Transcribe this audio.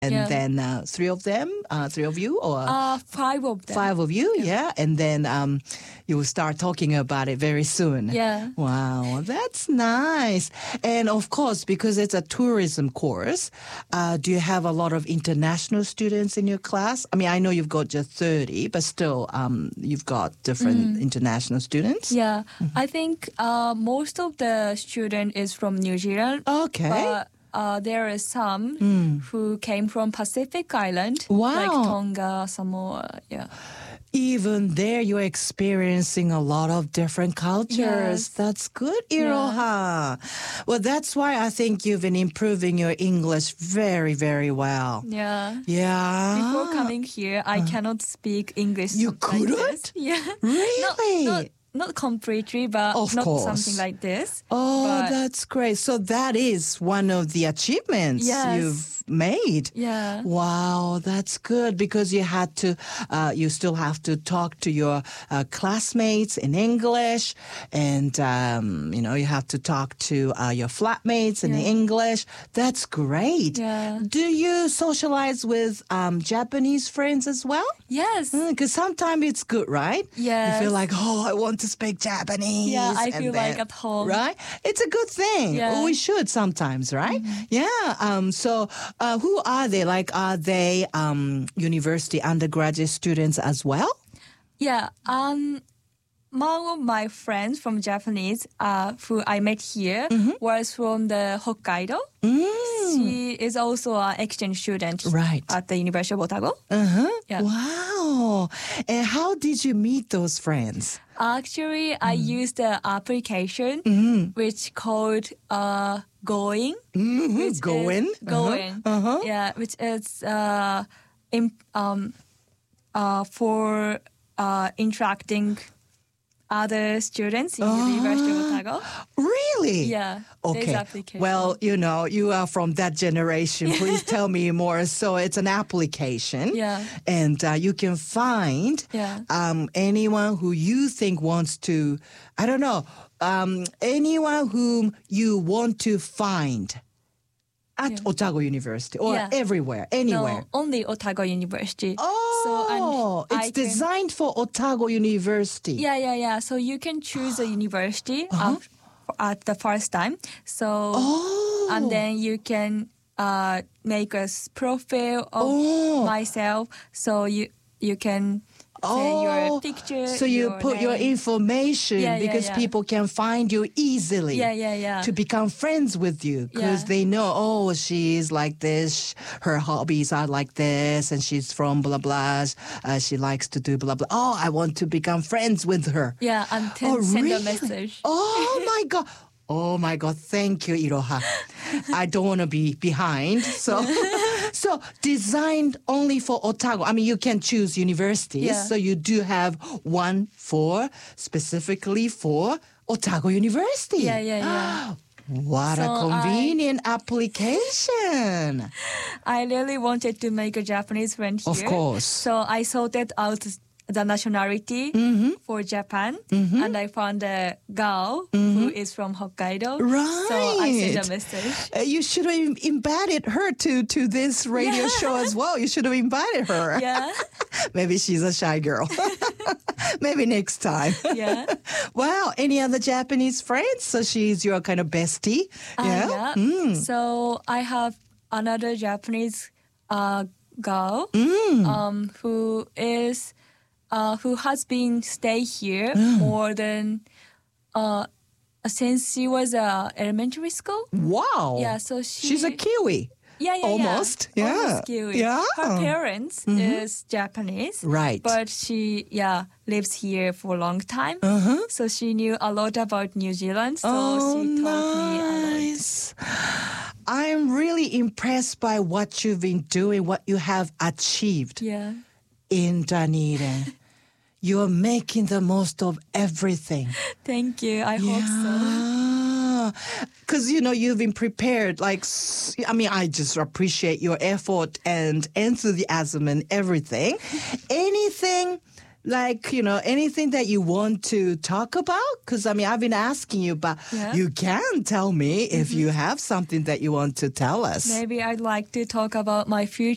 And Yeah. then three of you, or 5 of them. 5 of you, yeah. And then you will start talking about it very soon. Yeah. Wow, that's nice. And of course, because it's a tourism course, do you have a lot of international students in your class? I mean, I know you've got just 30, but still, you've got different international students. Yeah, I think most of the student is from New Zealand. Okay. But there is some who came from Pacific Island, Wow. like Tonga, Samoa. Yeah. Even there, you're experiencing a lot of different cultures. Yes. That's good, Iroha. Well, that's why I think you've been improving your English very, very well. Yeah. Yeah. Before coming here, I cannot speak English. You like couldn't? this. Yeah. Really? Not completely, but Of not course. something like this. Oh, But- that's great. So that is one of the achievements Yes. you've made. Yeah. Wow, that's good, because you had to, you still have to talk to your classmates in English, and, you have to talk to your flatmates in English. That's great. Yeah. Do you socialize with Japanese friends as well? Yes. Because sometimes it's good, right? Yes. You feel like, oh, I want to speak Japanese. Yeah, I and feel like at home. Right? It's a good thing. Yeah. We should sometimes, right? Yeah. So who are they? Like, are they university undergraduate students as well? Yeah. One of my friends from Japanese, who I met here, was from the Hokkaido. She is also an exchange student Right. at the University of Otago. Yeah. Wow. And how did you meet those friends? Actually, I used the application which called Going. Which is- Going? Going. Yeah, which is for interacting other students in the University of Otago. Really? Yeah. There's Okay. application. Well, you are from that generation. Please tell me more. So it's an application. Yeah. And you can find Yeah. anyone who you think wants to, I don't know, anyone whom you want to find at Otago University or Yeah. everywhere, anywhere. No, only Otago University. Oh, and I it's can- designed for Otago University. Yeah. So you can choose a university at the first time. So and then you can make a profile of myself. So you can say your picture. So you put your name. information Yeah, because yeah. people can find you easily. Yeah. To become friends with you, because Yeah. they know, oh, she's like this, her hobbies are like this, and she's from blah blah. She likes to do blah blah. Oh, I want to become friends with her. Yeah, and then send really? a message. Oh my god. Oh my God! Thank you, Iroha. I don't want to be behind. So designed only for Otago. I mean, you can choose universities. Yeah. So you do have one specifically for Otago University. Yeah. What a So convenient application. I really wanted to make a Japanese friend here. Of course. So I sorted out the nationality for Japan, and I found a girl who is from Hokkaido. Right. So I sent a message. You should have invited her to this radio show as well. You should have invited her. Yeah. Maybe she's a shy girl. Maybe next time. Yeah. Wow. Any other Japanese friends? So she's your kind of bestie. Yeah. So I have another Japanese girl who has been stay here more than since she was elementary school. Wow. Yeah, so she's a Kiwi. Yeah. Almost. Yeah. Almost Kiwi. Yeah. Her parents is Japanese. Right. But she lives here for a long time. So she knew a lot about New Zealand. So she taught me a lot. Nice. I'm really impressed by what you've been doing, what you have achieved Yeah. in Dunedin. You're making the most of everything. Thank you. I hope so. Because, you've been prepared. I just appreciate your effort and enthusiasm and everything. Anything anything that you want to talk about? Because, I've been asking you, but you can tell me if you have something that you want to tell us. Maybe I'd like to talk about my future.